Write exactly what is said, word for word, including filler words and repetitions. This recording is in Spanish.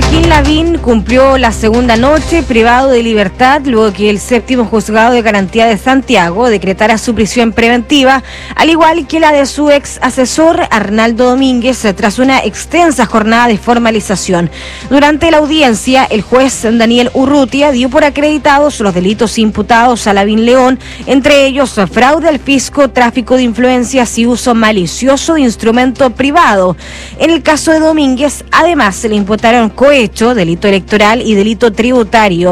Joaquín Lavín cumplió la segunda noche privado de libertad luego que el séptimo juzgado de garantía de Santiago decretara su prisión preventiva, al igual que la de su ex asesor Arnaldo Domínguez, tras una extensa jornada de formalización. Durante la audiencia, el juez Daniel Urrutia dio por acreditados los delitos imputados a Lavín León, entre ellos fraude al fisco, tráfico de influencias y uso malicioso de instrumento privado. En el caso de Domínguez, además se le imputaron cohecho, delito electoral y delito tributario.